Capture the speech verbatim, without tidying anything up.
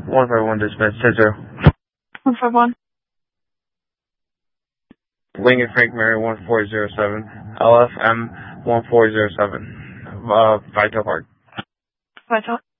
one five one dispatch, ten zero. one five one. Lincoln Frank Mary one four zero seven. L F M one four zero seven. Uh, Vital Park. Vital.